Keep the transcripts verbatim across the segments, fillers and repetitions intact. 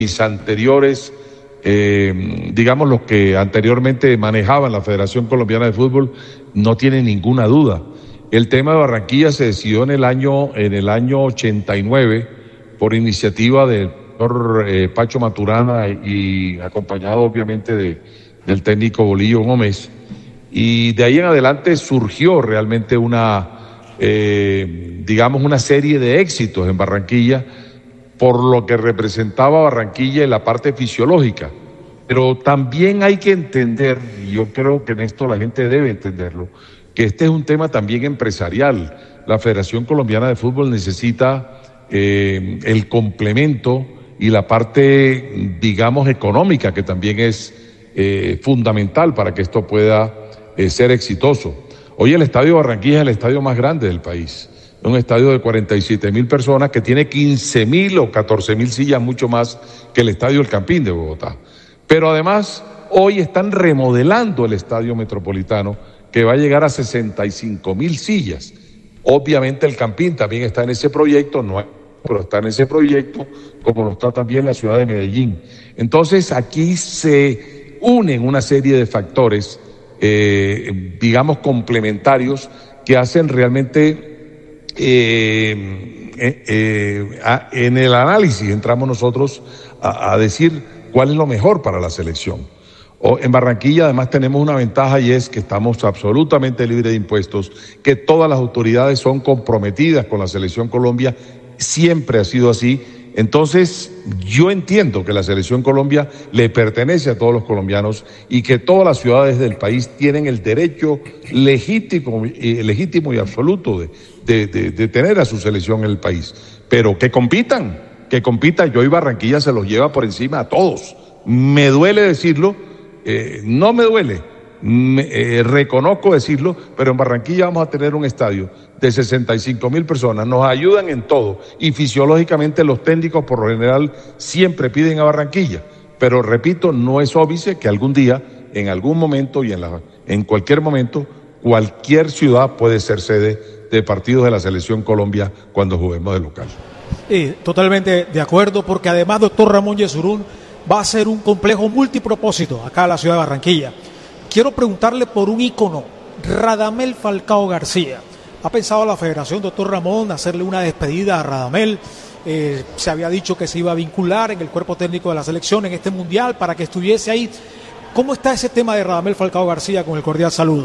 mis anteriores, eh, digamos los que anteriormente manejaban la Federación Colombiana de Fútbol, no tienen ninguna duda. El tema de Barranquilla se decidió en el año, en el año ochenta y nueve por iniciativa del doctor eh, Pacho Maturana y, y acompañado obviamente de, del técnico Bolillo Gómez. Y de ahí en adelante surgió realmente una, eh, digamos, una serie de éxitos en Barranquilla por lo que representaba Barranquilla en la parte fisiológica. Pero también hay que entender, y yo creo que en esto la gente debe entenderlo, que este es un tema también empresarial. La Federación Colombiana de Fútbol necesita eh, el complemento y la parte, digamos, económica, que también es eh, fundamental para que esto pueda eh, ser exitoso. Hoy el Estadio Barranquilla es el estadio más grande del país. Es un estadio de cuarenta y siete mil personas que tiene quince mil o catorce mil sillas, mucho más que el Estadio El Campín de Bogotá. Pero además, hoy están remodelando el Estadio Metropolitano, que va a llegar a sesenta y cinco mil sillas. Obviamente el Campín también está en ese proyecto, no hay, pero está en ese proyecto, como lo está también la ciudad de Medellín. Entonces aquí se unen una serie de factores, eh, digamos, complementarios, que hacen realmente... Eh, eh, eh, a, en el análisis entramos nosotros a, a decir cuál es lo mejor para la selección. O, en Barranquilla además tenemos una ventaja y es que estamos absolutamente libres de impuestos, que todas las autoridades son comprometidas con la Selección Colombia, siempre ha sido así. Entonces yo entiendo que la Selección Colombia le pertenece a todos los colombianos y que todas las ciudades del país tienen el derecho legítimo, eh, legítimo y absoluto de, de, de, de tener a su selección en el país. Pero que compitan, que compitan. Yo y Barranquilla se los lleva por encima a todos. Me duele decirlo, eh, no me duele, me, eh, reconozco decirlo, pero en Barranquilla vamos a tener un estadio de sesenta y cinco mil personas, nos ayudan en todo y fisiológicamente los técnicos por lo general siempre piden a Barranquilla, pero repito, no es óbice que algún día, en algún momento y en, la, en cualquier momento, cualquier ciudad puede ser sede de partidos de la Selección Colombia cuando juguemos de local. Sí, totalmente de acuerdo, porque además, doctor Ramón Yesurún, va a ser un complejo multipropósito acá en la ciudad de Barranquilla. Quiero preguntarle por un ícono, Radamel Falcao García. ¿Ha pensado la Federación, doctor Ramón, hacerle una despedida a Radamel? Eh, se había dicho que se iba a vincular en el cuerpo técnico de la selección en este mundial para que estuviese ahí. ¿Cómo está ese tema de Radamel Falcao García? Con el cordial saludo.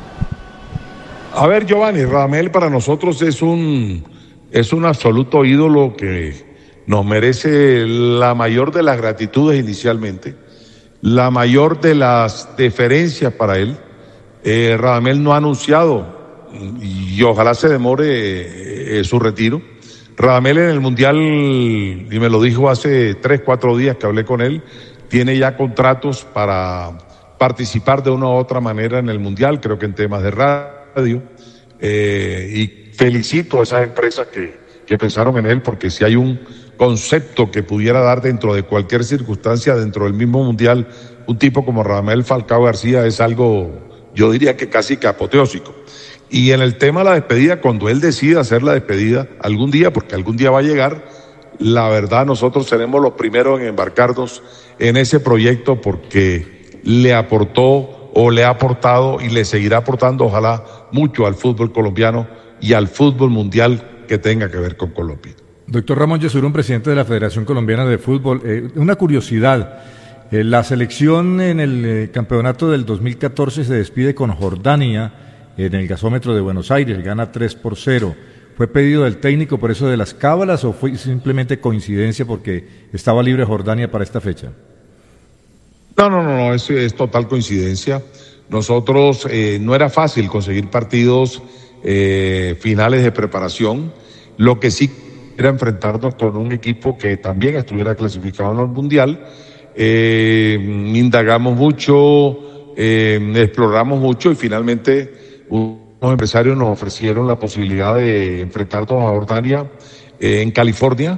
A ver, Giovanni, Radamel para nosotros es un, es un absoluto ídolo que nos merece la mayor de las gratitudes inicialmente, la mayor de las deferencias para él. Eh, Radamel no ha anunciado y ojalá se demore eh, su retiro. Radamel en el Mundial, y me lo dijo hace tres, cuatro días que hablé con él, tiene ya contratos para participar de una u otra manera en el Mundial, creo que en temas de radio, eh, y felicito a esas empresas que, que pensaron en él, porque si hay un concepto que pudiera dar dentro de cualquier circunstancia, dentro del mismo Mundial, un tipo como Radamel Falcao García es algo, yo diría que casi que apoteósico. Y en el tema de la despedida, cuando él decida hacer la despedida algún día, porque algún día va a llegar, la verdad nosotros seremos los primeros en embarcarnos en ese proyecto porque le aportó o le ha aportado y le seguirá aportando, ojalá, mucho al fútbol colombiano y al fútbol mundial que tenga que ver con Colombia. Doctor Ramón Yesurún, presidente de la Federación Colombiana de Fútbol, eh, una curiosidad, eh, la selección en el eh, campeonato del dos mil catorce se despide con Jordania en el gasómetro de Buenos Aires, gana tres por cero. ¿Fue pedido del técnico por eso de las cábalas o fue simplemente coincidencia porque estaba libre Jordania para esta fecha? No, no, no, no es, es total coincidencia. Nosotros, eh, no era fácil conseguir partidos eh, finales de preparación, lo que sí era enfrentarnos con un equipo que también estuviera clasificado en el Mundial. Eh, indagamos mucho, eh, exploramos mucho y finalmente unos empresarios nos ofrecieron la posibilidad de enfrentarnos a Jordania eh, en California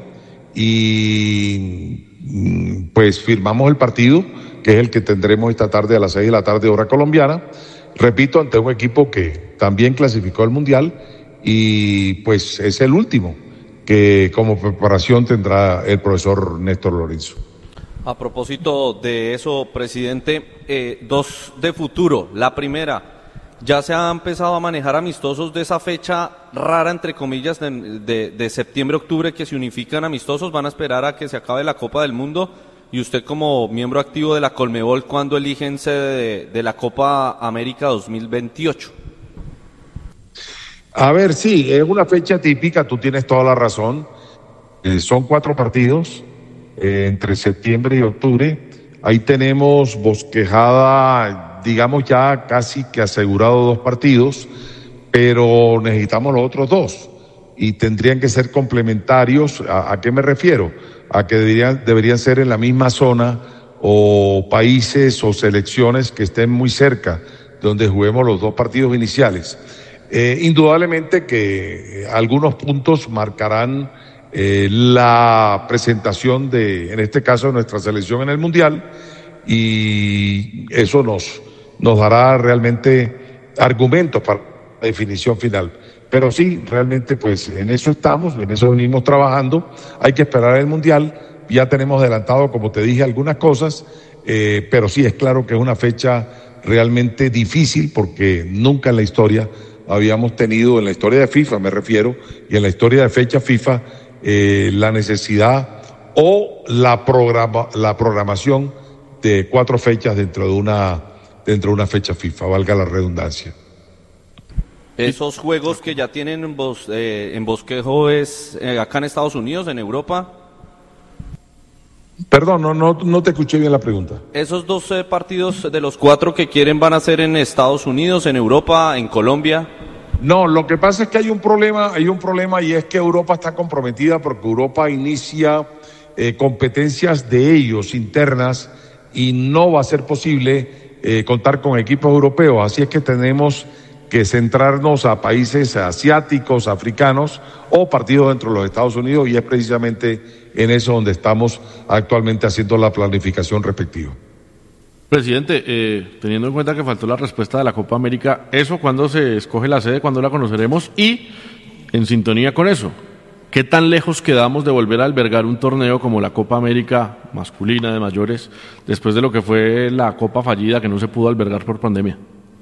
y pues firmamos el partido, que es el que tendremos esta tarde a las seis de la tarde hora colombiana, repito, ante un equipo que también clasificó al Mundial y pues es el último que como preparación tendrá el profesor Néstor Lorenzo. A propósito de eso, presidente, eh, dos de futuro. La primera, ya se ha empezado a manejar amistosos de esa fecha rara, entre comillas, de, de, de septiembre-octubre, que se unifican amistosos. Van a esperar a que se acabe la Copa del Mundo. Y usted, como miembro activo de la Colmebol, ¿cuándo eligen sede de, de la Copa América dos mil veintiocho? A ver, sí, es una fecha típica, tú tienes toda la razón. Eh, son cuatro partidos. Eh, entre septiembre y octubre, ahí tenemos bosquejada, digamos ya casi que asegurado dos partidos, pero necesitamos los otros dos y tendrían que ser complementarios. ¿A, a qué me refiero? A que deberían, deberían ser en la misma zona o países o selecciones que estén muy cerca, donde juguemos los dos partidos iniciales. Eh, indudablemente que algunos puntos marcarán Eh, la presentación de, en este caso, de nuestra selección en el Mundial, y eso nos, nos dará realmente argumentos para la definición final. Pero sí, realmente pues en eso estamos, en eso venimos trabajando. Hay que esperar el Mundial, ya tenemos adelantado, como te dije, algunas cosas, eh, pero sí es claro que es una fecha realmente difícil, porque nunca en la historia habíamos tenido, en la historia de FIFA me refiero, y en la historia de fecha FIFA, Eh, la necesidad o la programa, la programación de cuatro fechas dentro de una dentro de una fecha FIFA, valga la redundancia. Esos juegos que ya tienen en, bos, eh, en bosquejo es eh, acá en Estados Unidos, en Europa. Perdón, no, no, no te escuché bien la pregunta. Esos dos eh, partidos de los cuatro que quieren van a ser en Estados Unidos, en Europa, en Colombia. No, lo que pasa es que hay un problema, hay un problema y es que Europa está comprometida porque Europa inicia eh, competencias de ellos internas y no va a ser posible eh, contar con equipos europeos. Así es que tenemos que centrarnos a países asiáticos, africanos o partidos dentro de los Estados Unidos, y es precisamente en eso donde estamos actualmente haciendo la planificación respectiva. Presidente, eh, teniendo en cuenta que faltó la respuesta de la Copa América, ¿eso cuándo se escoge la sede, cuándo la conoceremos? Y, en sintonía con eso, ¿qué tan lejos quedamos de volver a albergar un torneo como la Copa América masculina de mayores, después de lo que fue la Copa fallida que no se pudo albergar por pandemia?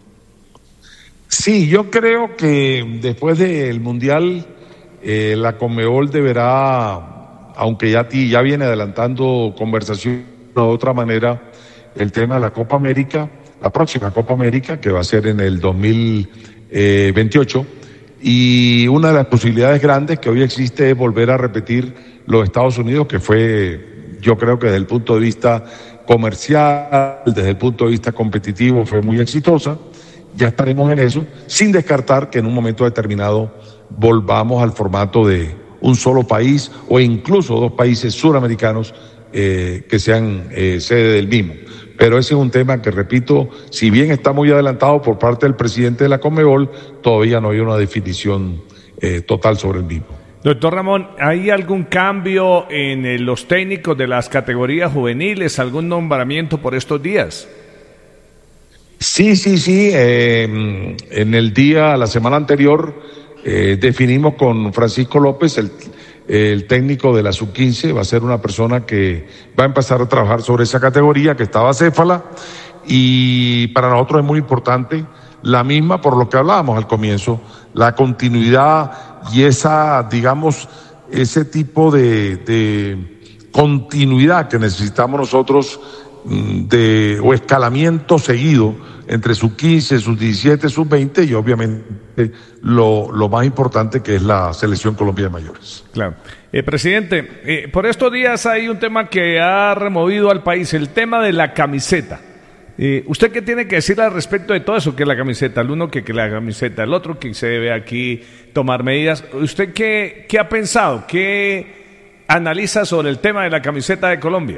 Sí, yo creo que después del Mundial, eh, la Conmebol deberá, aunque ya, ya viene adelantando conversación de otra manera, el tema de la Copa América, la próxima Copa América, que va a ser en el dos mil veintiocho, y una de las posibilidades grandes que hoy existe es volver a repetir los Estados Unidos, que fue, yo creo que desde el punto de vista comercial, desde el punto de vista competitivo, fue muy exitosa. Ya estaremos en eso, sin descartar que en un momento determinado volvamos al formato de un solo país o incluso dos países suramericanos eh, que sean eh, sede del mismo. Pero ese es un tema que, repito, si bien está muy adelantado por parte del presidente de la Conmebol, todavía no hay una definición eh, total sobre el mismo. Doctor Ramón, ¿hay algún cambio en eh, los técnicos de las categorías juveniles, algún nombramiento por estos días? Sí, sí, sí. Eh, en el día, la semana anterior, eh, definimos con Francisco López, el El técnico de la sub quince, va a ser una persona que va a empezar a trabajar sobre esa categoría que estaba acéfala, y para nosotros es muy importante la misma, por lo que hablábamos al comienzo, la continuidad y esa, digamos, ese tipo de, de continuidad que necesitamos nosotros, de o escalamiento seguido entre sub quince, sub diecisiete, sub veinte y obviamente lo, lo más importante, que es la selección Colombia de mayores. Claro. Eh, presidente, eh, por estos días hay un tema que ha removido al país, el tema de la camiseta. Eh, ¿Usted qué tiene que decir al respecto de todo eso? Que es la camiseta, el uno que, que la camiseta, el otro que se debe aquí tomar medidas. ¿Usted qué, qué ha pensado? ¿Qué analiza sobre el tema de la camiseta de Colombia?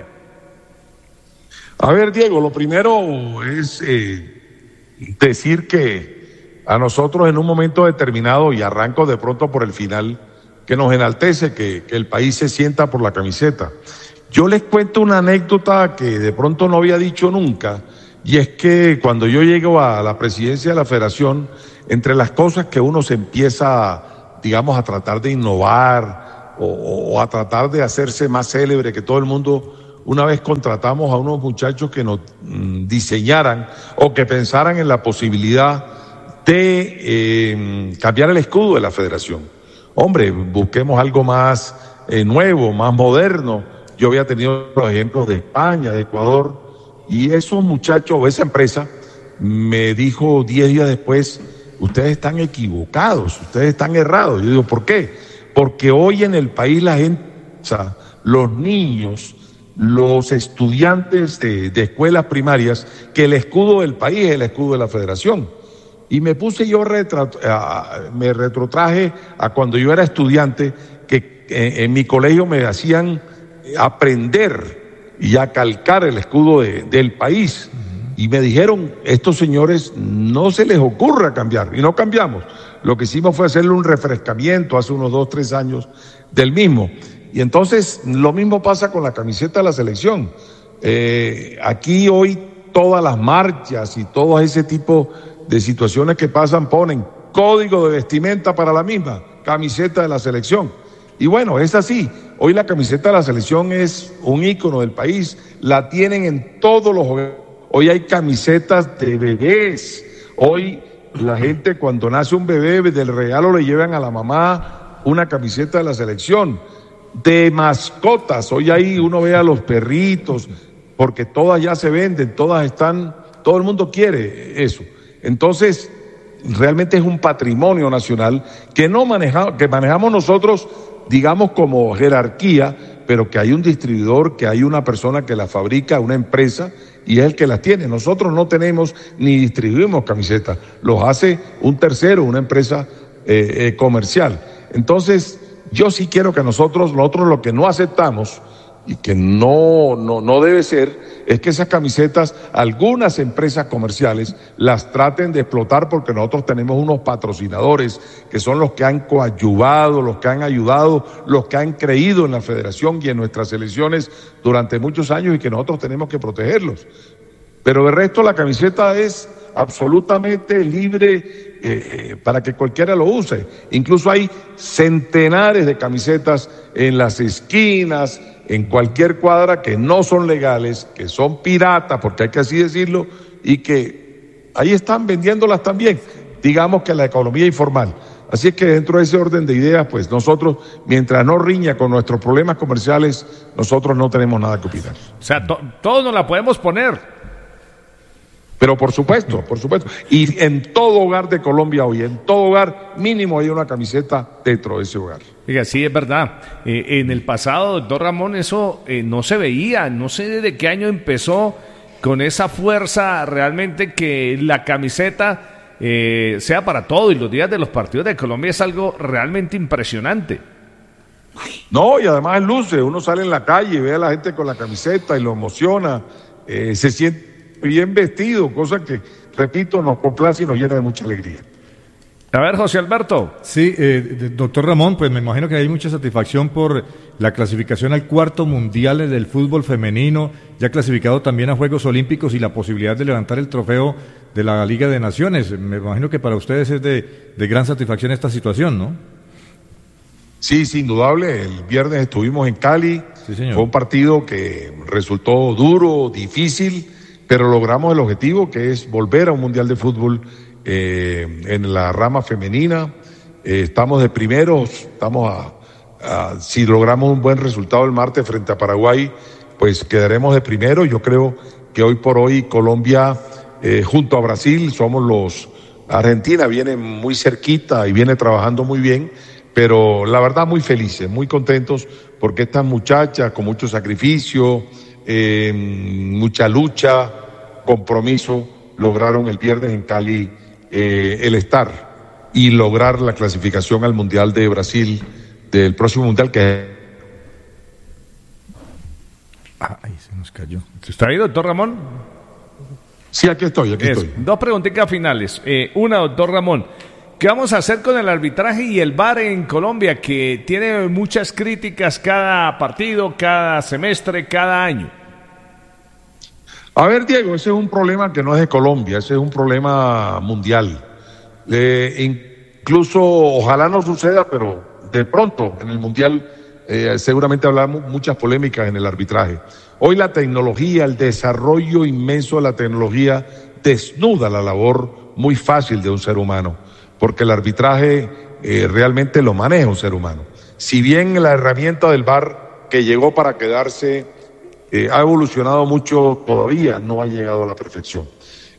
A ver, Diego, lo primero es eh, decir que a nosotros en un momento determinado, y arranco de pronto por el final, que nos enaltece que, que el país se sienta por la camiseta. Yo les cuento una anécdota que de pronto no había dicho nunca, y es que cuando yo llego a la presidencia de la federación, entre las cosas que uno se empieza, digamos, a tratar de innovar o, o a tratar de hacerse más célebre, que todo el mundo una vez contratamos a unos muchachos que nos mm, diseñaran o que pensaran en la posibilidad de eh, cambiar el escudo de la federación. Hombre, busquemos algo más eh, nuevo, más moderno. Yo había tenido los ejemplos de España, de Ecuador, y esos muchachos, o esa empresa, me dijo diez días después, ustedes están equivocados, ustedes están errados. Yo digo, ¿por qué? Porque hoy en el país la gente, o sea, los niños, los estudiantes de, de escuelas primarias, que el escudo del país es el escudo de la federación. Y me puse yo, retra, a, me retrotraje a cuando yo era estudiante, que en, en mi colegio me hacían aprender y a calcar el escudo de, del país. Y me dijeron, estos señores no se les ocurra cambiar, y no cambiamos. Lo que hicimos fue hacerle un refrescamiento hace unos dos, tres años del mismo. Y entonces lo mismo pasa con la camiseta de la selección. Eh, aquí hoy todas las marchas y todo ese tipo de situaciones que pasan ponen código de vestimenta para la misma, camiseta de la selección. Y bueno, es así. Hoy la camiseta de la selección es un ícono del país, la tienen en todos los hogares. Hoy hay camisetas de bebés. Hoy la gente cuando nace un bebé, del regalo le llevan a la mamá una camiseta de la selección. De mascotas, hoy ahí uno ve a los perritos, porque todas ya se venden, todas están, todo el mundo quiere eso. Entonces, realmente es un patrimonio nacional que no maneja, que manejamos nosotros, digamos, como jerarquía, pero que hay un distribuidor, que hay una persona que la fabrica, una empresa, y es el que las tiene. Nosotros no tenemos ni distribuimos camisetas, los hace un tercero, una empresa eh, eh, comercial. Entonces, yo sí quiero que nosotros, nosotros lo que no aceptamos y que no, no, no debe ser, es que esas camisetas, algunas empresas comerciales las traten de explotar, porque nosotros tenemos unos patrocinadores que son los que han coadyuvado, los que han ayudado, los que han creído en la federación y en nuestras selecciones durante muchos años, y que nosotros tenemos que protegerlos. Pero de resto la camiseta es absolutamente libre eh, para que cualquiera lo use. Incluso hay centenares de camisetas en las esquinas, en cualquier cuadra, que no son legales, que son piratas, porque hay que así decirlo, y que ahí están vendiéndolas también, digamos que la economía informal. Así es que dentro de ese orden de ideas, pues nosotros, mientras no riña con nuestros problemas comerciales, nosotros no tenemos nada que opinar. O sea, to- todos nos la podemos poner. Pero por supuesto, por supuesto. Y en todo hogar de Colombia hoy, en todo hogar mínimo hay una camiseta dentro de ese hogar. Oiga, sí, es verdad. Eh, en el pasado, doctor Ramón, eso eh, no se veía. No sé desde qué año empezó con esa fuerza realmente que la camiseta eh, sea para todo. Y los días de los partidos de Colombia es algo realmente impresionante. No, y además luce. Uno sale en la calle y ve a la gente con la camiseta y lo emociona. Eh, se siente bien vestido, cosa que, repito, nos complace y nos llena de mucha alegría. A ver, José Alberto. Sí, eh, doctor Ramón, pues me imagino que hay mucha satisfacción por la clasificación al cuarto mundial del fútbol femenino, ya clasificado también a Juegos Olímpicos y la posibilidad de levantar el trofeo de la Liga de Naciones. Me imagino que para ustedes es de, de gran satisfacción esta situación, ¿no? Sí, sin indudable. El viernes estuvimos en Cali. Sí, señor. Fue un partido que resultó duro, difícil, pero logramos el objetivo, que es volver a un mundial de fútbol eh, en la rama femenina. Eh, estamos de primeros, estamos a, a, si logramos un buen resultado el martes frente a Paraguay, pues quedaremos de primero. Yo creo que hoy por hoy Colombia, eh, junto a Brasil, somos los... Argentina viene muy cerquita y viene trabajando muy bien, pero la verdad muy felices, muy contentos, porque estas muchachas con mucho sacrificio, Eh, mucha lucha, compromiso, lograron el viernes en Cali eh, el estar y lograr la clasificación al Mundial de Brasil, del próximo Mundial que... Ah, ahí se nos cayó. ¿Está ahí, doctor Ramón? Sí, aquí estoy, aquí Eso. estoy. Dos preguntitas finales. Eh, una, doctor Ramón. ¿Qué vamos a hacer con el arbitraje y el V A R en Colombia, que tiene muchas críticas cada partido, cada semestre, cada año? A ver, Diego, ese es un problema que no es de Colombia, ese es un problema mundial. Eh, incluso, ojalá no suceda, pero de pronto en el Mundial eh, seguramente hablamos muchas polémicas en el arbitraje. Hoy la tecnología, el desarrollo inmenso de la tecnología desnuda la labor muy fácil de un ser humano, porque el arbitraje eh, realmente lo maneja un ser humano. Si bien la herramienta del V A R que llegó para quedarse eh, ha evolucionado mucho, todavía no ha llegado a la perfección.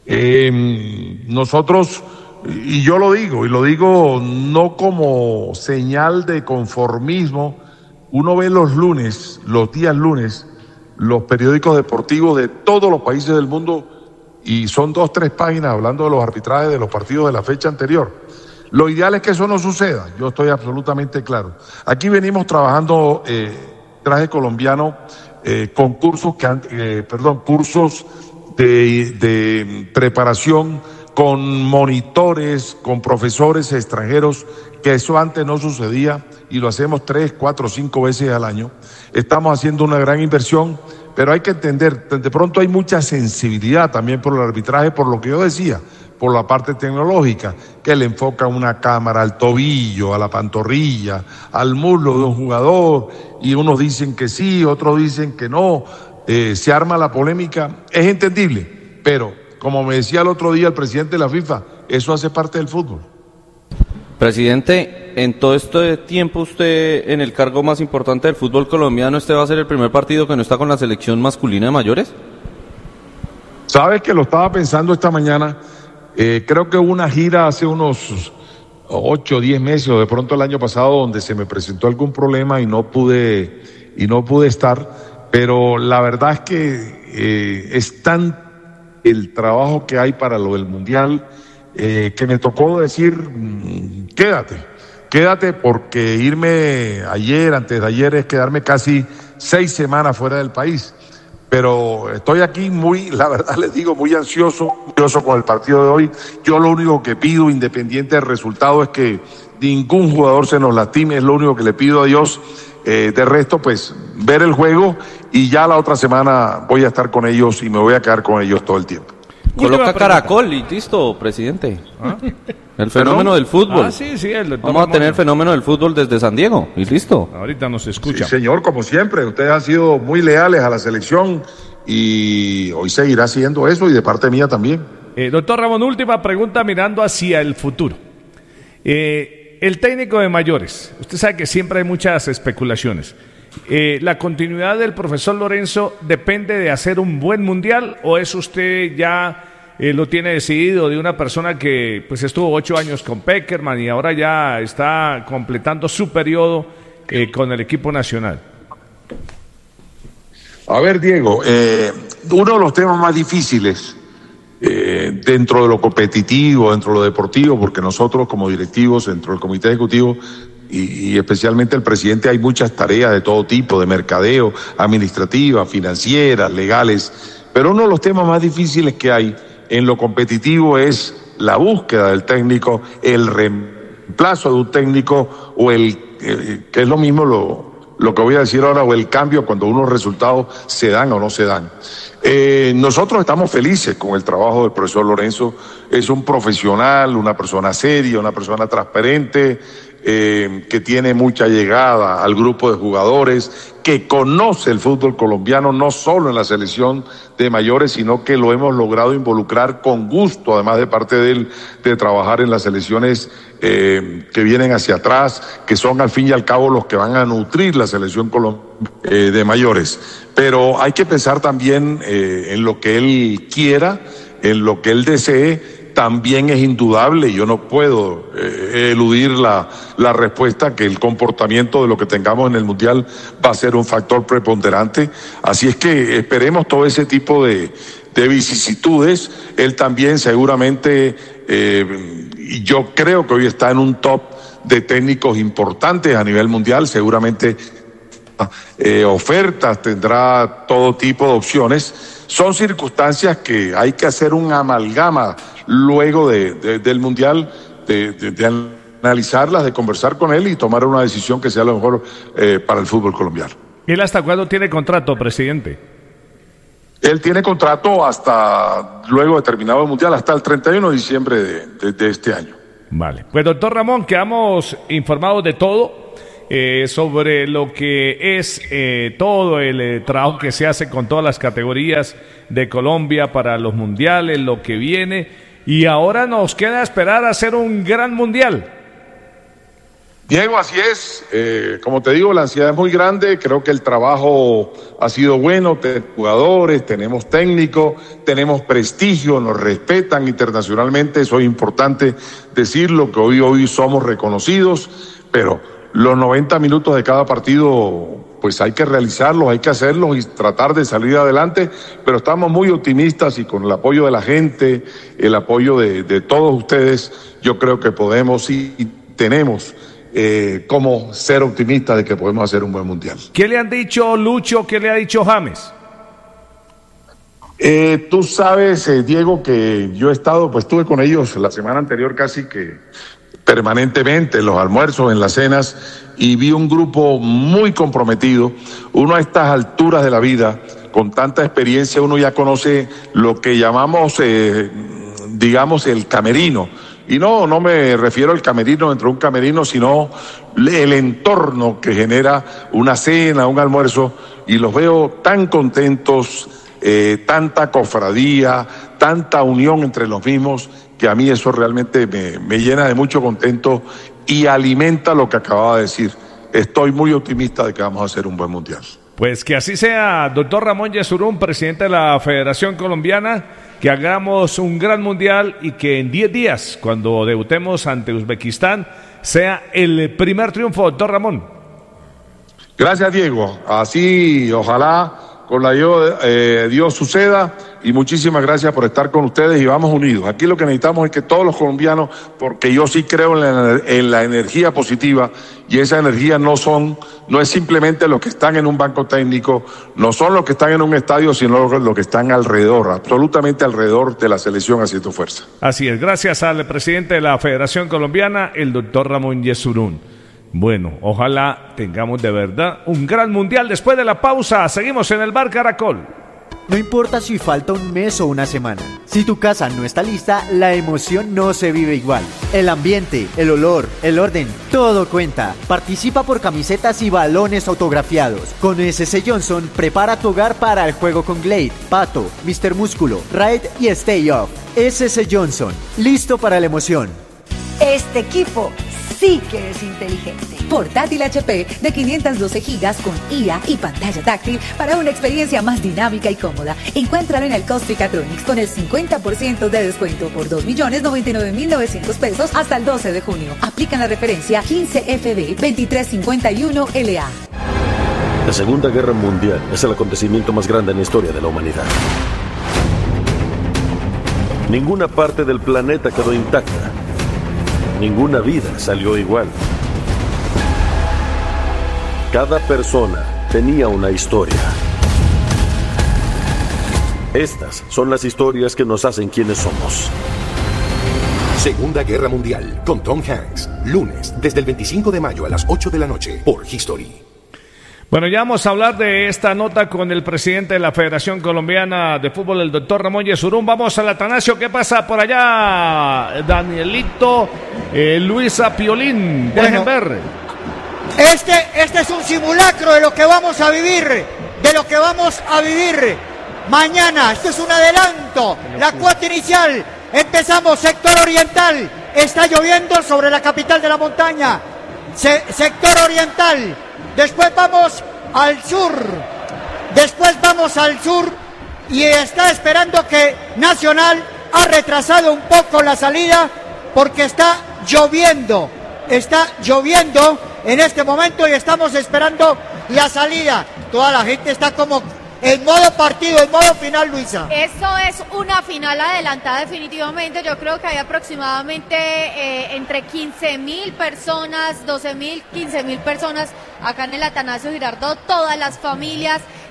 Eh, nosotros, y yo lo digo, y lo digo no como señal de conformismo, uno ve los lunes, los días lunes, los periódicos deportivos de todos los países del mundo y son dos, tres páginas hablando de los arbitrajes de los partidos de la fecha anterior. Lo ideal es que eso no suceda, yo estoy absolutamente claro. Aquí venimos trabajando eh, traje colombiano eh, con cursos, que han, eh, perdón, cursos de, de preparación con monitores, con profesores extranjeros, que eso antes no sucedía y lo hacemos tres, cuatro, cinco veces al año. Estamos haciendo una gran inversión, pero hay que entender, de pronto hay mucha sensibilidad también por el arbitraje, por lo que yo decía, por la parte tecnológica, que le enfoca una cámara al tobillo, a la pantorrilla, al muslo de un jugador, y unos dicen que sí, otros dicen que no, eh, se arma la polémica, es entendible, pero como me decía el otro día el presidente de la FIFA, eso hace parte del fútbol. Presidente, en todo este tiempo usted en el cargo más importante del fútbol colombiano, ¿este va a ser el primer partido que no está con la selección masculina de mayores? Sabes que lo estaba pensando esta mañana, eh, creo que hubo una gira hace unos ocho o diez meses o de pronto el año pasado donde se me presentó algún problema y no pude, y no pude estar, pero la verdad es que eh, es tan el trabajo que hay para lo del Mundial, eh, que me tocó decir, mmm, quédate, quédate porque irme ayer, antes de ayer, es quedarme casi seis semanas fuera del país. Pero estoy aquí muy, la verdad les digo, muy ansioso, ansioso con el partido de hoy. Yo lo único que pido, independiente del resultado, es que ningún jugador se nos lastime, es lo único que le pido a Dios. Eh, de resto, pues, ver el juego y ya la otra semana voy a estar con ellos y me voy a quedar con ellos todo el tiempo. Coloca Caracol y listo, presidente. ¿Ah? El fenómeno del fútbol. Ah, sí, sí, el Vamos a tener el fenómeno del fútbol desde San Diego y listo. Ahorita nos escucha. Sí, señor, como siempre, ustedes han sido muy leales a la selección y hoy seguirá haciendo eso y de parte mía también. Eh, doctor Ramón, última pregunta mirando hacia el futuro. Eh, el técnico de mayores, usted sabe que siempre hay muchas especulaciones. Eh, ¿La continuidad del profesor Lorenzo depende de hacer un buen mundial o es usted ya eh, lo tiene decidido de una persona que pues estuvo ocho años con Peckerman y ahora ya está completando su periodo eh, con el equipo nacional? A ver, Diego, eh, uno de los temas más difíciles eh, dentro de lo competitivo, dentro de lo deportivo, porque nosotros como directivos, dentro del comité ejecutivo, Y, y especialmente el presidente, hay muchas tareas de todo tipo, de mercadeo, administrativas, financieras, legales, pero uno de los temas más difíciles que hay en lo competitivo es la búsqueda del técnico, el reemplazo de un técnico o el, eh, que es lo mismo lo, lo que voy a decir ahora, o el cambio cuando unos resultados se dan o no se dan. Eh, nosotros estamos felices con el trabajo del profesor Lorenzo, es un profesional, una persona seria, una persona transparente, Eh, que tiene mucha llegada al grupo de jugadores, que conoce el fútbol colombiano no solo en la selección de mayores, sino que lo hemos logrado involucrar con gusto, además de parte de él, de trabajar en las selecciones eh, que vienen hacia atrás, que son al fin y al cabo los que van a nutrir la selección colombiana eh, de mayores. Pero hay que pensar también eh, en lo que él quiera, en lo que él desee. También es indudable, yo no puedo eh, eludir la, la respuesta, que el comportamiento de lo que tengamos en el Mundial va a ser un factor preponderante. Así es que esperemos todo ese tipo de, de vicisitudes. Él también seguramente, eh, y yo creo que hoy está en un top de técnicos importantes a nivel mundial, seguramente eh, ofertas, tendrá todo tipo de opciones. Son circunstancias que hay que hacer un amalgama luego de, de, del Mundial, de, de, de analizarlas, de conversar con él y tomar una decisión que sea lo mejor eh, para el fútbol colombiano. ¿Él hasta cuándo tiene contrato, presidente? Él tiene contrato hasta luego de terminado el Mundial, hasta el treinta y uno de diciembre de, de, de este año. Vale. Pues doctor Ramón, quedamos informados de todo. eh, sobre lo que es eh, todo el eh, trabajo que se hace con todas las categorías de Colombia para los mundiales, lo que viene, y ahora nos queda esperar a hacer un gran mundial. Diego, así es. Eh, como te digo, la ansiedad es muy grande. Creo que el trabajo ha sido bueno. Tenemos jugadores, tenemos técnicos, tenemos prestigio, nos respetan internacionalmente. Eso es importante decirlo, que hoy, hoy somos reconocidos. Pero los noventa minutos de cada partido, pues hay que realizarlos, hay que hacerlos y tratar de salir adelante. Pero estamos muy optimistas y con el apoyo de la gente, el apoyo de, de todos ustedes, yo creo que podemos y, y tenemos Eh, como ser optimista de que podemos hacer un buen mundial. ¿Qué le han dicho Lucho? ¿Qué le ha dicho James? Eh, tú sabes, eh, Diego, que yo he estado, pues estuve con ellos la semana anterior casi que permanentemente en los almuerzos, en las cenas, y vi un grupo muy comprometido. Uno a estas alturas de la vida, con tanta experiencia, uno ya conoce lo que llamamos, eh, digamos, el camerino. Y no, no me refiero al camerino dentro de un camerino, sino el entorno que genera una cena, un almuerzo, y los veo tan contentos, eh, tanta cofradía, tanta unión entre los mismos, que a mí eso realmente me, me llena de mucho contento y alimenta lo que acababa de decir. Estoy muy optimista de que vamos a hacer un buen mundial. Pues que así sea, doctor Ramón Yesurún, presidente de la Federación Colombiana, que hagamos un gran mundial y que en diez días, cuando debutemos ante Uzbekistán, sea el primer triunfo, doctor Ramón. Gracias, Diego. Así, ojalá, con la ayuda de Dios suceda, y muchísimas gracias por estar con ustedes y vamos unidos. Aquí lo que necesitamos es que todos los colombianos, porque yo sí creo en la, en la energía positiva, y esa energía no son, no es simplemente los que están en un banco técnico, no son los que están en un estadio, sino los que están alrededor, absolutamente alrededor de la selección haciendo fuerza. Así es, gracias al presidente de la Federación Colombiana, el doctor Ramón Yesurún. Bueno, ojalá tengamos de verdad un gran mundial. Después de la pausa, seguimos en el Bar Caracol. No importa si falta un mes o una semana. Si tu casa no está lista, la emoción no se vive igual. El ambiente, el olor, el orden, todo cuenta. Participa por camisetas y balones autografiados. Con S C Johnson, prepara tu hogar para el juego con Glade, Pato, mister Músculo, Raid y Stay Off. S C Johnson, listo para la emoción. Este equipo sí que es inteligente. Portátil H P de quinientos doce gigas con I A y pantalla táctil para una experiencia más dinámica y cómoda. Encuéntralo en el Costricatronics con el cincuenta por ciento de descuento por dos millones noventa y nueve mil novecientos pesos hasta el doce de junio. Aplican la referencia quince F B veintitrés cincuenta y uno L A. La Segunda Guerra Mundial es el acontecimiento más grande en la historia de la humanidad. Ninguna parte del planeta quedó intacta. Ninguna vida salió igual. Cada persona tenía una historia. Estas son las historias que nos hacen quienes somos. Segunda Guerra Mundial, con Tom Hanks. Lunes, desde el veinticinco de mayo a las ocho de la noche, por History. Bueno, ya vamos a hablar de esta nota con el presidente de la Federación Colombiana de Fútbol, el doctor Ramón Yesurún. Vamos al Atanasio. ¿Qué pasa por allá, Danielito? Eh, Luisa Piolín, dejen bueno, ver. Este, este es un simulacro de lo que vamos a vivir, de lo que vamos a vivir mañana. Esto es un adelanto, la cuota inicial. Empezamos sector oriental. Está lloviendo sobre la capital de la montaña. Se, sector oriental. Después vamos al sur, después vamos al sur y está esperando que Nacional ha retrasado un poco la salida porque está lloviendo, está lloviendo en este momento y estamos esperando la salida. Toda la gente está como en modo partido, en modo final, Luisa. Esto es una final adelantada definitivamente. Yo creo que hay aproximadamente eh, entre quince mil personas, doce mil, quince mil personas acá en el Atanasio Girardot, todas las familias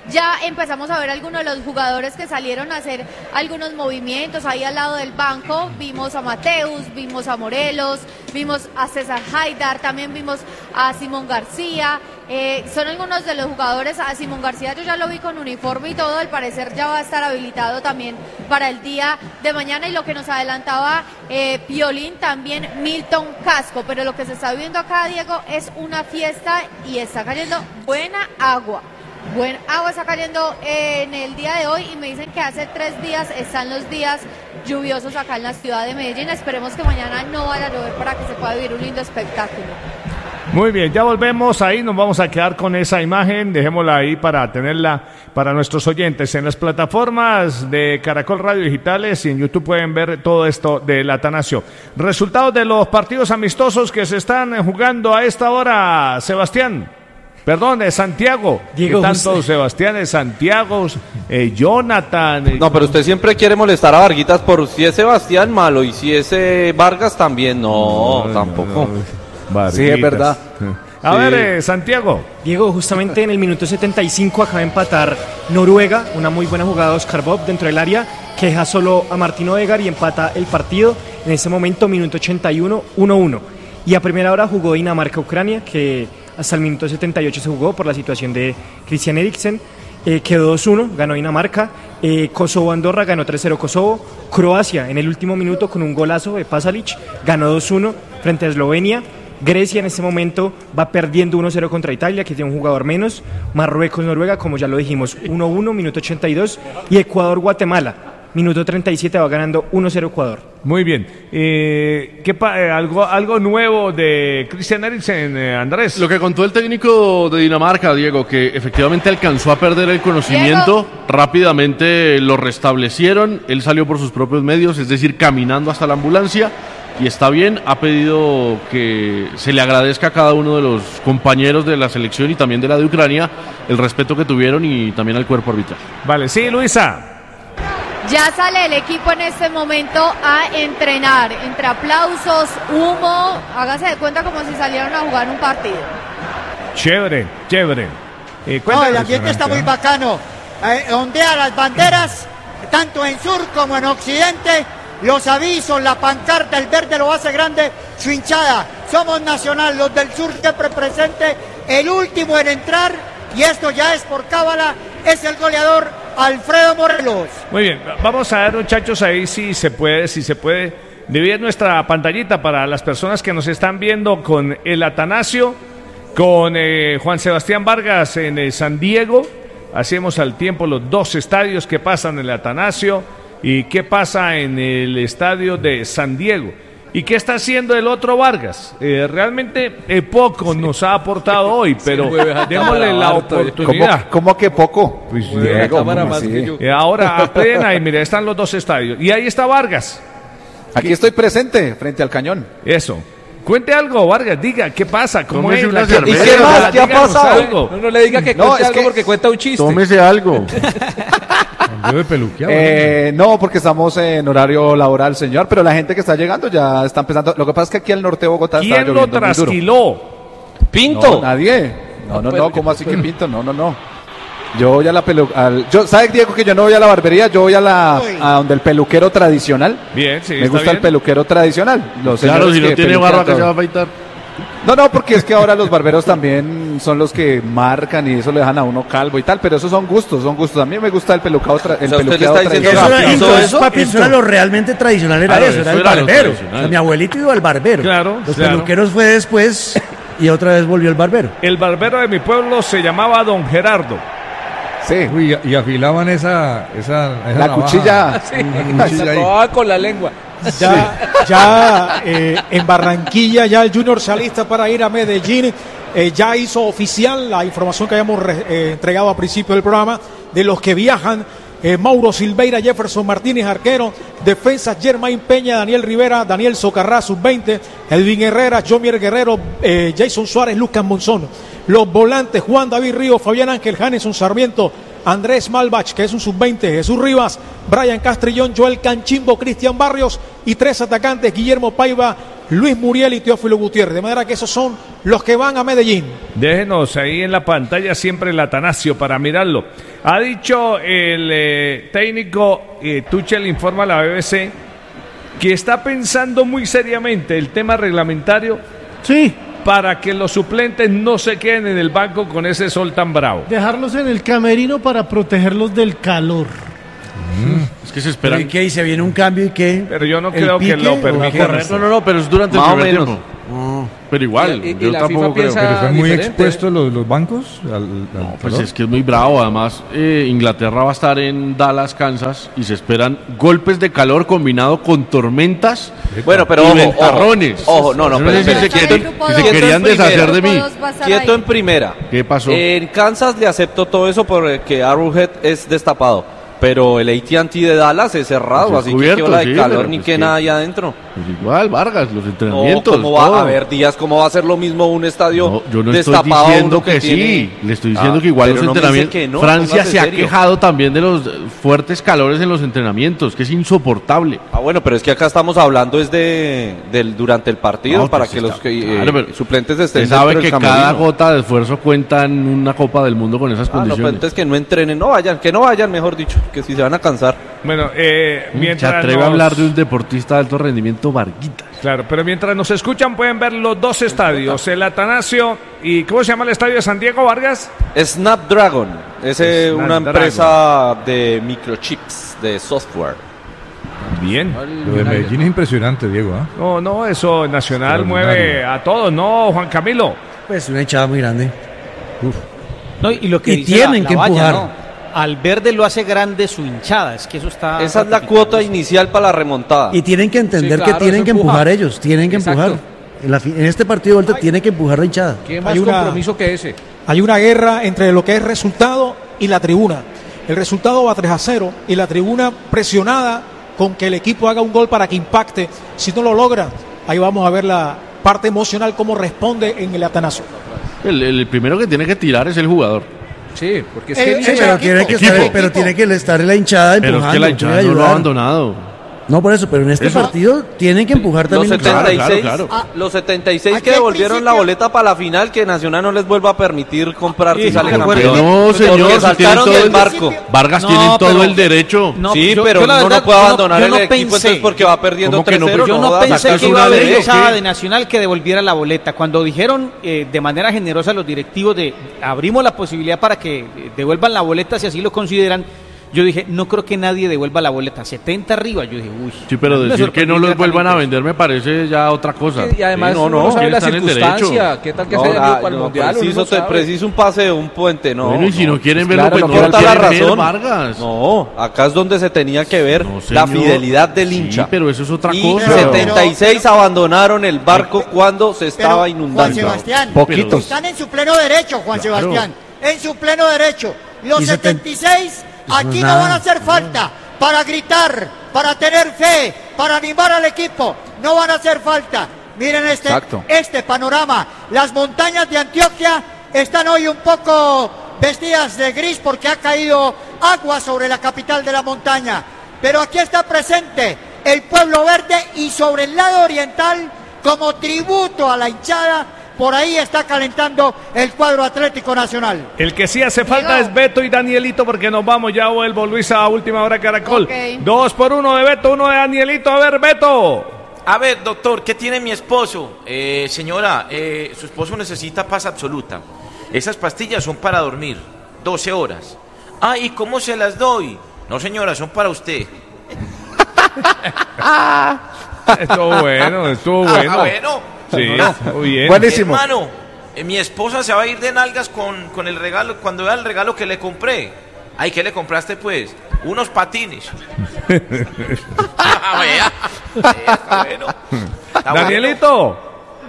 ya empezamos a ver algunos de los jugadores que salieron a hacer algunos movimientos ahí al lado del banco. Vimos a Mateus, vimos a Morelos, vimos a César Haidar, también vimos a Simón García. Eh, son algunos de los jugadores. A Simón García yo ya lo vi con uniforme y todo, al parecer ya va a estar habilitado también para el día de mañana, y lo que nos adelantaba eh, Piolín, también Milton Casco. Pero lo que se está viendo acá, Diego, es una fiesta y está cayendo buena agua. Buen agua está cayendo en el día de hoy, y me dicen que hace tres días están los días lluviosos acá en la ciudad de Medellín. Esperemos que mañana no vaya a llover para que se pueda vivir un lindo espectáculo. Muy bien, ya volvemos ahí, nos vamos a quedar con esa imagen, dejémosla ahí para tenerla para nuestros oyentes. En las plataformas de Caracol Radio Digitales y en YouTube pueden ver todo esto del Atanasio. Resultados de los partidos amistosos que se están jugando a esta hora, Sebastián. Perdón, de Santiago. Diego, ¿Qué tanto, Sebastián, de Santiago, eh, Jonathan? Eh, no, pero usted siempre quiere molestar a Varguitas por si es Sebastián, malo, y si es eh, Vargas también, no, no tampoco. No. Sí, es verdad. A sí. ver, eh, Santiago. Diego, justamente en el minuto setenta y cinco acaba de empatar Noruega, una muy buena jugada de Oscar Bob dentro del área, que deja solo a Martín Odegaard y empata el partido. En ese momento, minuto ochenta y uno, uno uno. Y a primera hora jugó Dinamarca-Ucrania, que hasta el minuto setenta y ocho se jugó por la situación de Christian Eriksen. Eh, quedó dos uno, ganó Dinamarca. eh, Kosovo-Andorra ganó tres cero Kosovo. Croacia en el último minuto con un golazo de Pasalic ganó dos uno frente a Eslovenia. Grecia en este momento va perdiendo uno cero contra Italia, que tiene un jugador menos. Marruecos-Noruega, como ya lo dijimos, uno uno, minuto ochenta y dos. Y Ecuador-Guatemala, minuto treinta y siete, va ganando uno cero Ecuador. Muy bien. Eh, ¿qué pa- eh, algo, algo nuevo de Christian Eriksen, eh, Andrés? Lo que contó el técnico de Dinamarca, Diego, que efectivamente alcanzó a perder el conocimiento, Diego. Rápidamente lo restablecieron, él salió por sus propios medios, es decir, caminando hasta la ambulancia, y está bien. Ha pedido que se le agradezca a cada uno de los compañeros de la selección y también de la de Ucrania el respeto que tuvieron, y también al cuerpo arbitral. Vale, sí, Luisa. Ya sale el equipo en este momento a entrenar, entre aplausos, humo, hágase de cuenta como si salieran a jugar un partido. Chévere, chévere. Eh, no, el ambiente está muy bacano. Eh, ondea las banderas, tanto en sur como en occidente. Los avisos, la pancarta, el verde lo hace grande, su hinchada. Somos Nacional, los del sur siempre presente, el último en entrar, y esto ya es por cábala, es el goleador Alfredo Morelos. Muy bien, vamos a ver, muchachos, ahí si se puede, si se puede dividir nuestra pantallita para las personas que nos están viendo con el Atanasio, con eh, Juan Sebastián Vargas en eh, San Diego. Hacemos al tiempo los dos estadios que pasan en el Atanasio y qué pasa en el estadio de San Diego. ¿Y qué está haciendo el otro Vargas? Eh, realmente eh, poco sí. nos ha aportado hoy, pero sí, démosle la oportunidad. ¿Cómo, cómo que poco? Pues Diego, más sí. que yo. Y ahora aprenden ahí, mira, están los dos estadios. Y ahí está Vargas. Aquí estoy presente, frente al cañón. Eso. Cuente algo, Vargas, diga, ¿qué pasa? ¿Cómo Tómese es? Una ¿Y cerveza. qué más? ¿Qué ha pasado? Algo. No, no le diga que no, cuente es algo que... porque cuenta un chiste. Tómese algo. eh, no, porque estamos en horario laboral, señor, pero la gente que está llegando ya está empezando. Lo que pasa es que aquí al norte de Bogotá está lloviendo muy duro. ¿Quién lo trasquiló? ¿Pinto? No, nadie. No, no, no, ¿cómo así que Pinto? No, no, no. Yo voy a la peluquería. Yo, ¿sabe, Diego, que yo no voy a la barbería? Yo voy a la a donde el peluquero tradicional. Bien, sí. Me gusta bien. el peluquero tradicional. Los claro, si no tiene barba, que todo. se va a afeitar. No, no, porque es que ahora los barberos también son los que marcan y eso le dejan a uno calvo y tal, pero esos son gustos, son gustos. A mí me gusta el pelucado, tra- el o sea, peluqueado tradicional. Eso era, ¿Eso, entonces, eso? papi, eso era lo realmente tradicional, era Claro, eso, era eso el era lo barbero. tradicional. O sea, mi abuelito iba al barbero. Claro, Los claro. peluqueros fue después y otra vez volvió el barbero. El barbero de mi pueblo se llamaba Don Gerardo. Sí. Uy, y afilaban esa, esa, esa La navaja. cuchilla. Sí, La cuchilla se ahí. probaba con la lengua. Ya, ya eh, en Barranquilla ya el Junior se alista para ir a Medellín. Eh, ya hizo oficial la información que habíamos re, eh, entregado al principio del programa de los que viajan. Eh, Mauro Silveira, Jefferson Martínez, arquero. Defensas, Germain Peña, Daniel Rivera, Daniel Socarrá, sub veinte. Edwin Herrera, Jomier Guerrero, eh, Jason Suárez, Lucas Monzón. Los volantes, Juan David Ríos, Fabián Ángel, Janeson Sarmiento, Andrés Malbach, que es un sub veinte, Jesús Rivas, Brian Castrillón, Joel Canchimbo, Cristian Barrios, y tres atacantes, Guillermo Paiva, Luis Muriel y Teófilo Gutiérrez. De manera que esos son los que van a Medellín. Déjenos ahí en la pantalla siempre el Atanasio para mirarlo. Ha dicho el eh, técnico, eh, Tuchel informa a la B B C, que está pensando muy seriamente el tema reglamentario. Sí. Para que los suplentes no se queden en el banco con ese sol tan bravo. Dejarlos en el camerino para protegerlos del calor. Mm. Es que se esperan. ¿Y qué? ¿Y se viene un cambio y qué? Pero yo no creo que lo permitan. No, no, no, pero es durante Más el o primer menos. tiempo. Oh, pero igual, Y- y- y yo la tampoco FIFA creo. piensa Pero están muy diferente. expuestos los, los bancos al, al No, pues calor. es que es muy bravo. Además, eh, Inglaterra va a estar en Dallas, Kansas, y se esperan golpes de calor combinado con tormentas. Bueno, pero y ojo, ventarrones. ojo, ojo, no, no, Yo pero sé si se, espera. quieren- si se Quieto querían en primera. deshacer de mí. Quieto en primera. ¿Qué pasó? En Kansas le acepto todo eso porque Arrowhead es destapado. Pero el A T and T de Dallas es cerrado, Pues es así cubierto, que qué ola de sí, calor pero ni pues que que- nada allá adentro. Pues igual, Vargas, los No, entrenamientos. ¿cómo va todo. a haber días? ¿Cómo va a ser lo mismo un estadio No, yo no destapado? estoy diciendo uno que, sí, tiene- le estoy diciendo Ah, que igual pero los no me dice entrenamientos. que no, Francia póngase se ha serio. quejado también de los fuertes calores en los entrenamientos, que es insoportable. Ah, bueno, pero es que acá estamos hablando es de del durante el partido No, para pues que está- los que, eh, claro, pero suplentes estén Usted sabe dentro que del cada camerino. gota de esfuerzo cuenta en una Copa del Mundo con esas Ah, no, pues condiciones. entonces que no entrenen, no vayan, que no vayan, mejor dicho, que si se van a cansar. Bueno, eh, Se mientras atreve a nos- hablar de un deportista de alto rendimiento, Varguita. Claro, pero mientras nos escuchan pueden ver los dos estadios, el Atanasio y ¿cómo se llama el estadio de San Diego, Vargas? Snapdragon, es eh, una Snapdragon. empresa de microchips, de software. Bien. Lo de Medellín es impresionante, Diego. ¿ah? No, no, eso Nacional Extraordinario. mueve a todos, ¿no, Juan Camilo? Pues una hinchada muy grande. No, y lo que Y dice tienen la- que la valla, empujar. ¿no? Al verde lo hace grande su hinchada, es que eso está... Esa es la cuota inicial para la remontada. Y tienen que entender Sí, claro, que tienen eso que empuja. empujar ellos, tienen que Exacto. empujar. En, la fi- en este partido de vuelta tienen que empujar la hinchada. ¿Qué más compromiso que ese? Hay una guerra entre lo que es resultado y la tribuna. El resultado va tres a cero y la tribuna presionada con que el equipo haga un gol para que impacte. Si no lo logra, ahí vamos a ver la parte emocional, cómo responde en el Atanasio. El, el primero que tiene que tirar es el jugador. Sí, porque Eh, eh, pero, tiene que Equipo. estar, pero tiene que estar en la hinchada Pero empujando. es que la hinchada tiene no que lo ha ayudar. abandonado. No, por eso, pero en este Eso- partido tienen que empujar Los también. setenta y seis, claro, claro. ah, los setenta y seis Aquí que al devolvieron la principio- boleta para la final, que Nacional no les vuelva a permitir comprar si sale Pero campeón. no, señor, Porque si saltaron tienen todo del el- barco. Vargas No, tienen todo pero- el derecho. No, sí, yo- pero yo la uno verdad, no puede yo no- abandonar yo el no equipo pensé- entonces porque va perdiendo ¿Cómo que tres no? cero. Yo no no jodas, pensé ¿acaso que iba a una haber ley o hinchada qué? de Nacional que devolviera la boleta. Cuando dijeron eh, de manera generosa los directivos de abrimos la posibilidad para que eh, devuelvan la boleta si así lo consideran, yo dije, no creo que nadie devuelva la boleta. setenta arriba, yo dije, uy. Sí, pero me decir que no sorprendí los vuelvan a gratamente. vender me parece ya otra cosa. Y además Sí, uno no sabe la están en derecho. circunstancia, qué tal que No, se haya ah, ido para el no, mundial, uno preciso, no te- sabe. preciso un pase, un puente, no. Bueno, y si no quieren verlo, claro, pues no no quiero lo Corta la quieren ver, razón. Vargas. No, acá es donde se tenía que ver No, la señor. fidelidad del Sí, hincha. pero eso es otra y cosa. setenta y seis abandonaron el barco cuando se estaba Pero, inundando. Juan Sebastián, Poquitos. están en su pleno derecho, Juan Claro. Sebastián, en su pleno derecho. Los Y seten- setenta y seis aquí no nada. van a hacer falta para gritar, para tener fe, para animar al equipo. No van a hacer falta. Miren este, Exacto. este panorama. Las montañas de Antioquia están hoy un poco vestidas de gris porque ha caído agua sobre la capital de la montaña. Pero aquí está presente el pueblo verde y sobre el lado oriental, como tributo a la hinchada, por ahí está calentando el cuadro Atlético Nacional. El que sí hace falta es Beto y Danielito porque nos vamos, ya vuelvo Luis a última hora Caracol. Ok. Dos por uno de Beto, uno de Danielito. A ver, Beto. A ver, doctor, ¿qué tiene mi esposo? Eh, señora, eh, su esposo necesita paz absoluta. Esas pastillas son para dormir, doce horas. Ah, ¿y cómo se las doy? No, señora, son para usted. Estuvo bueno, estuvo bueno. Ah, bueno. Sí, muy bien. Hermano, eh, mi esposa se va a ir de nalgas con, con el regalo, cuando vea el regalo que le compré. Ay, ¿qué le compraste, pues? Unos patines. Ah, vea. Vea, está bueno. Está Danielito.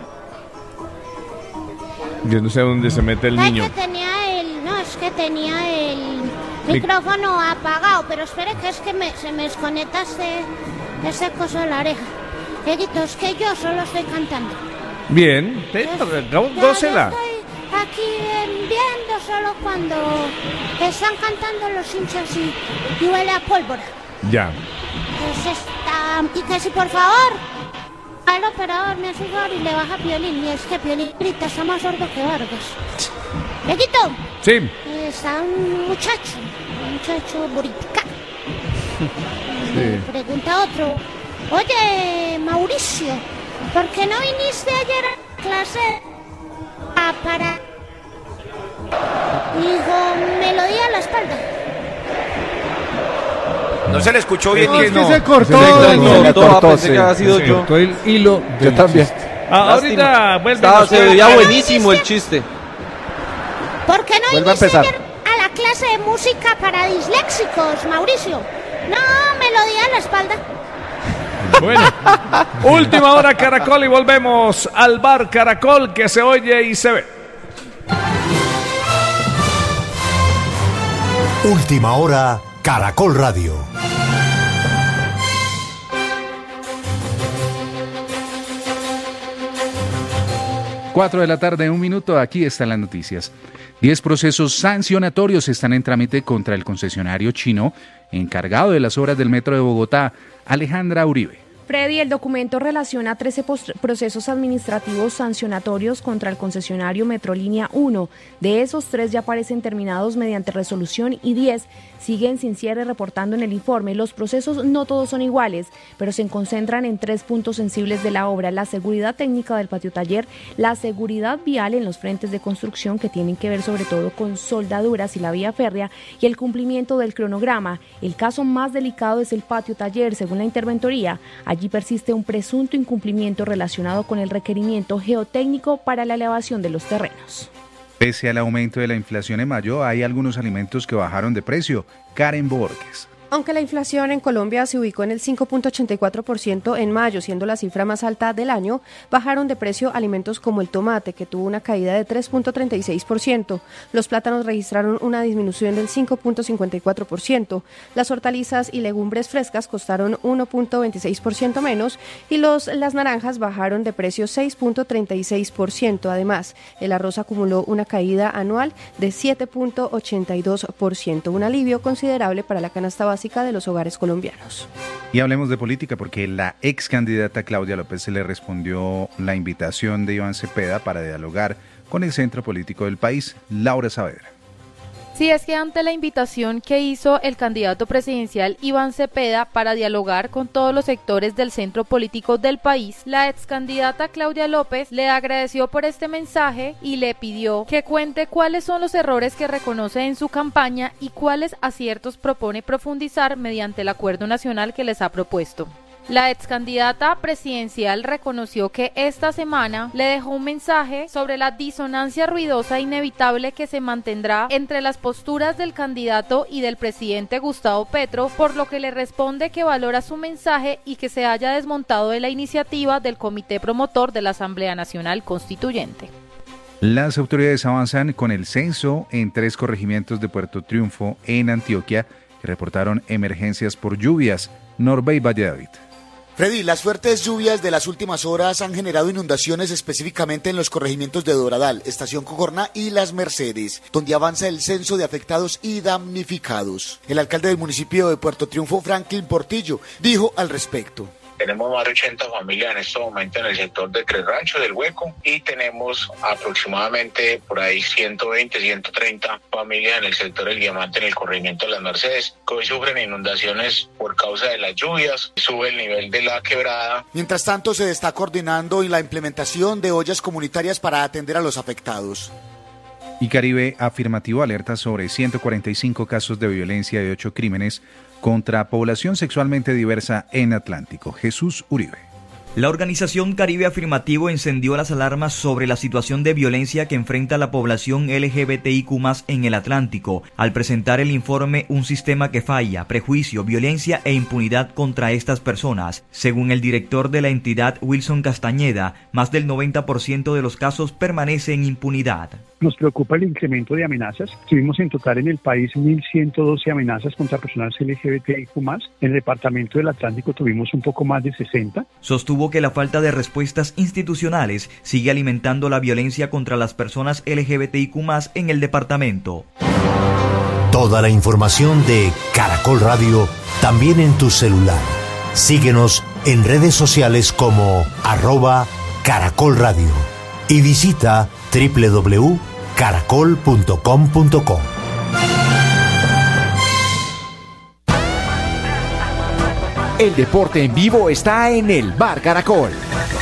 Yo no sé dónde se mete el Es niño. que tenía el, no, es que tenía el micrófono apagado, pero espere que es que me, se me desconecta este, este coso de la oreja. Dieguito, es que yo solo estoy cantando. Bien, sí, Ya, gócela. yo estoy aquí eh, viendo solo cuando están cantando los hinchas y, y huele a pólvora. Ya. Pues está, y que si por favor al operador me hace un favor y le baja Piolín. Y es que Piolín grita, está más sordo que Vargas. Dieguito. Sí. Eh, está un muchacho, un muchacho buritica. Sí. Pregunta otro. Oye, Mauricio, ¿por qué no viniste ayer a clase a para... Dijo, melodía a la espalda. No se le escuchó bien. No, es que no. se cortó. Se le cortó, Se cortó, pensé que había sido Se yo. cortó el hilo. Yo también. Ah, ahorita vuelve. Estaba, nos se cuenta. veía buenísimo el chiste. ¿Por qué no Vuelve a viniste empezar. ayer a la clase de música para disléxicos, Mauricio? No, melodía a la espalda. Bueno, última hora Caracol y volvemos al bar Caracol que se oye y se ve. Última hora Caracol Radio. Cuatro de la tarde, un minuto, aquí están las noticias. Diez procesos sancionatorios están en trámite contra el concesionario chino encargado de las obras del Metro de Bogotá, Alejandra Uribe. Freddy, el documento relaciona trece procesos administrativos sancionatorios contra el concesionario Metrolínea uno. De esos, tres ya parecen terminados mediante resolución y diez siguen sin cierre, reportando en el informe. Los procesos no todos son iguales, pero se concentran en tres puntos sensibles de la obra: la seguridad técnica del patio taller, la seguridad vial en los frentes de construcción, que tienen que ver sobre todo con soldaduras y la vía férrea, y el cumplimiento del cronograma. El caso más delicado es el patio taller, según la interventoría. Allí persiste un presunto incumplimiento relacionado con el requerimiento geotécnico para la elevación de los terrenos. Pese al aumento de la inflación en mayo, hay algunos alimentos que bajaron de precio. Karen Borges. Aunque la inflación en Colombia se ubicó en el cinco punto ochenta y cuatro por ciento en mayo, siendo la cifra más alta del año, bajaron de precio alimentos como el tomate, que tuvo una caída de tres punto treinta y seis por ciento. Los plátanos registraron una disminución del cinco punto cincuenta y cuatro por ciento. Las hortalizas y legumbres frescas costaron uno punto veintiséis por ciento menos y los, las naranjas bajaron de precio seis punto treinta y seis por ciento. Además, el arroz acumuló una caída anual de siete punto ochenta y dos por ciento, un alivio considerable para la canasta básica de los hogares colombianos. Y hablemos de política, porque la ex candidata Claudia López se le respondió la invitación de Iván Cepeda para dialogar con el centro político del país. Laura Saavedra. Sí, es que ante la invitación que hizo el candidato presidencial Iván Cepeda para dialogar con todos los sectores del centro político del país, la ex candidata Claudia López le agradeció por este mensaje y le pidió que cuente cuáles son los errores que reconoce en su campaña y cuáles aciertos propone profundizar mediante el acuerdo nacional que les ha propuesto. La ex candidata presidencial reconoció que esta semana le dejó un mensaje sobre la disonancia ruidosa e inevitable que se mantendrá entre las posturas del candidato y del presidente Gustavo Petro, por lo que le responde que valora su mensaje y que se haya desmontado de la iniciativa del comité promotor de la Asamblea Nacional Constituyente. Las autoridades avanzan con el censo en tres corregimientos de Puerto Triunfo, en Antioquia, que reportaron emergencias por lluvias. Norbey Valladolid. Freddy, las fuertes lluvias de las últimas horas han generado inundaciones específicamente en los corregimientos de Doradal, Estación Cogorná y Las Mercedes, donde avanza el censo de afectados y damnificados. El alcalde del municipio de Puerto Triunfo, Franklin Portillo, dijo al respecto. Tenemos más de ochenta familias en este momento en el sector de Tres Ranchos, del Hueco, y tenemos aproximadamente por ahí ciento veinte, ciento treinta familias en el sector del Diamante, en el corregimiento de Las Mercedes, que hoy sufren inundaciones por causa de las lluvias, sube el nivel de la quebrada. Mientras tanto, se está coordinando en la implementación de ollas comunitarias para atender a los afectados. Y Caribe Afirmativo alerta sobre ciento cuarenta y cinco casos de violencia y ocho crímenes contra población sexualmente diversa en Atlántico. Jesús Uribe. La organización Caribe Afirmativo encendió las alarmas sobre la situación de violencia que enfrenta la población L G B T I Q más, en el Atlántico, al presentar el informe Un sistema que falla, prejuicio, violencia e impunidad contra estas personas. Según el director de la entidad, Wilson Castañeda, más del noventa por ciento de los casos permanece en impunidad. Nos preocupa el incremento de amenazas. Tuvimos en total en el país mil ciento doce amenazas contra personas L G B T I Q más. En el departamento del Atlántico tuvimos un poco más de sesenta. Sostuvo que la falta de respuestas institucionales sigue alimentando la violencia contra las personas L G B T I Q más, en el departamento. Toda la información de Caracol Radio también en tu celular. Síguenos en redes sociales como arroba Caracol Radio y visita doble u doble u doble u punto caracol punto com punto co. El deporte en vivo está en el Bar Caracol.